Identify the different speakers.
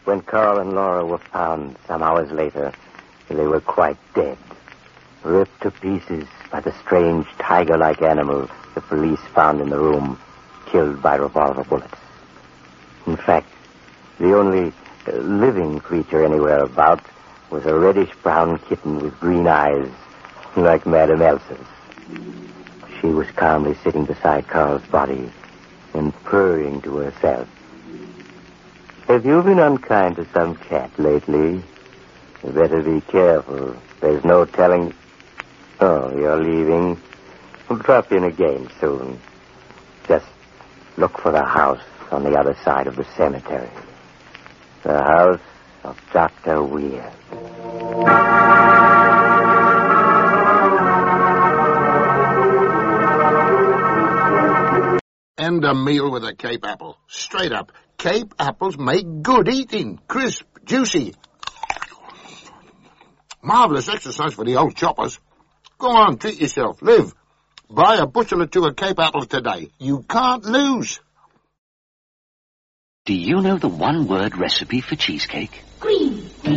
Speaker 1: When Carl and Laura were found some hours later, they were quite dead, ripped to pieces by the strange tiger-like animal the police found in the room, killed by revolver bullets. In fact, the only living creature anywhere about was a reddish-brown kitten with green eyes, like Madame Elsa's. She was calmly sitting beside Carl's body and purring to herself. Have you been unkind to some cat lately? You better be careful. There's no telling... Oh, you're leaving. We'll drop in again soon. Just look for the house on the other side of the cemetery. The house of Dr. Weir.
Speaker 2: And a meal with a Cape apple. Straight up. Cape apples make good eating. Crisp, juicy. Marvellous exercise for the old choppers. Go on, treat yourself. Live. Buy a bushel or two of Cape apples today. You can't lose.
Speaker 3: Do you know the one-word recipe for cheesecake?
Speaker 4: Green.